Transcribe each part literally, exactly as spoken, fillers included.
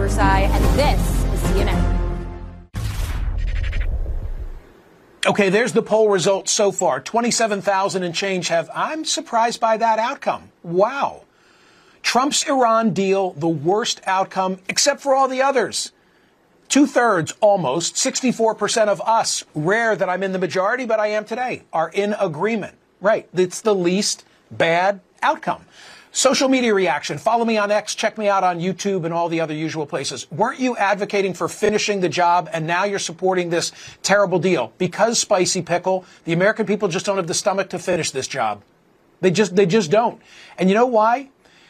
Versailles, and this is C N N. Okay, there's the poll results so far. twenty-seven thousand and change have. I'm surprised by that outcome. Wow. Trump's Iran deal, the worst outcome, except for all the others. Two-thirds, almost, sixty-four percent of us, rare that I'm in the majority, but I am today, are in agreement. Right. It's the least bad outcome. Social media reaction. Follow me on X. Check me out on YouTube and all the other usual places. Weren't you advocating for finishing the job, and now you're supporting this terrible deal? Because, Spicy Pickle, the American people just don't have the stomach to finish this job. They just, they just don't. And you know why?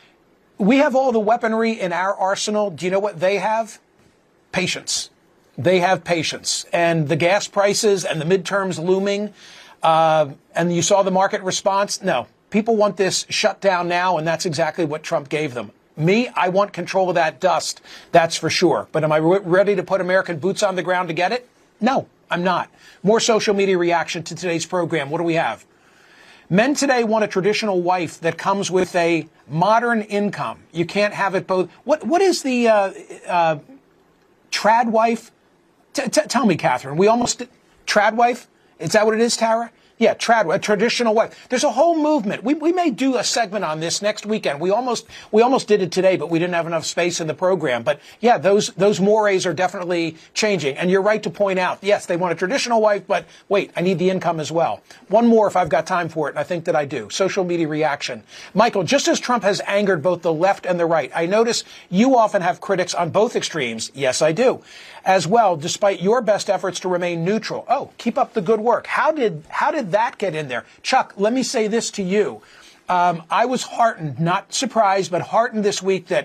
We have all the weaponry in our arsenal. Do you know what they have? Patience. They have patience. And the gas prices and the midterms looming, uh, and you saw the market response? No. People want this shut down now, and that's exactly what Trump gave them. Me, I want control of that dust, that's for sure. But am I re- ready to put American boots on the ground to get it? No, I'm not. More social media reaction to today's program. What do we have? Men today want a traditional wife that comes with a modern income. You can't have it both. What What is the uh, uh, trad wife? T- t- tell me, Catherine. We almost trad wife? Is that what it is, Tara? Yeah, trad, a traditional wife. There's a whole movement. We we may do a segment on this next weekend. We almost we almost did it today, but we didn't have enough space in the program. But yeah, those those mores are definitely changing. And you're right to point out, yes, they want a traditional wife, but wait, I need the income as well. One more if I've got time for it, and I think that I do. Social media reaction. Michael, just as Trump has angered both the left and the right, I notice you often have critics on both extremes. Yes, I do. As well, despite your best efforts to remain neutral. Oh, keep up the good work. How did how did that get in there? Chuck, let me say this to you. Um, I was heartened, not surprised, but heartened this week that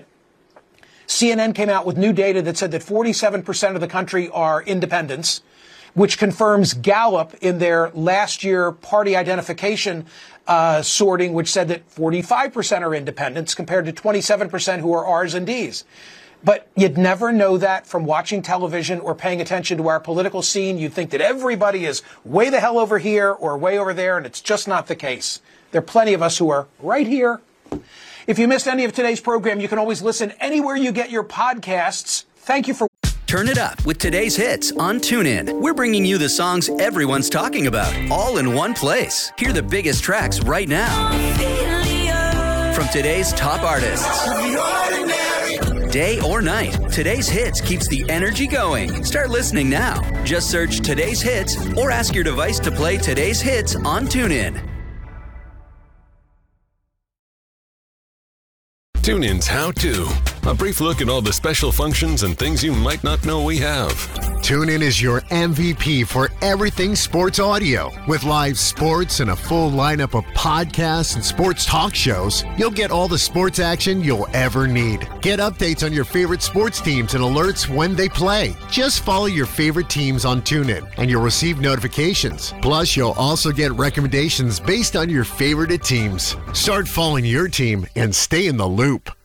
C N N came out with new data that said that forty-seven percent of the country are independents, which confirms Gallup in their last year party identification uh, sorting, which said that forty-five percent are independents compared to twenty-seven percent who are R's and D's. But you'd never know that from watching television or paying attention to our political scene. You'd think that everybody is way the hell over here or way over there, and it's just not the case. There are plenty of us who are right here. If you missed any of today's program, you can always listen anywhere you get your podcasts. Thank you for... Turn it up with today's hits on TuneIn. We're bringing you the songs everyone's talking about, all in one place. Hear the biggest tracks right now from today's top artists. Day or night, today's hits keeps the energy going. Start listening now. Just search today's hits or ask your device to play today's hits on TuneIn. TuneIn's How To. A brief look at all the special functions and things you might not know we have. TuneIn is your M V P for everything sports audio. With live sports and a full lineup of podcasts and sports talk shows, you'll get all the sports action you'll ever need. Get updates on your favorite sports teams and alerts when they play. Just follow your favorite teams on TuneIn and you'll receive notifications. Plus, you'll also get recommendations based on your favorite teams. Start following your team and stay in the loop.